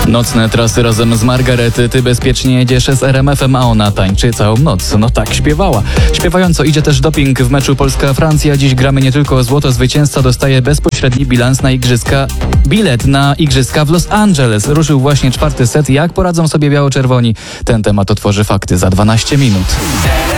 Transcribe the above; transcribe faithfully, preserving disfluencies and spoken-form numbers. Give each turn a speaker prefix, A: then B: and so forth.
A: Nocne trasy razem z Margarety, ty bezpiecznie jedziesz z R M F-em, a ona tańczy całą noc. No tak śpiewała. Śpiewająco idzie też doping w meczu Polska-Francja. Dziś gramy nie tylko o złoto, zwycięzca dostaje bezpośredni bilans na igrzyska. Bilet na igrzyska w Los Angeles. Ruszył właśnie czwarty set. Jak poradzą sobie biało-czerwoni? Ten temat otworzy Fakty za dwanaście minut.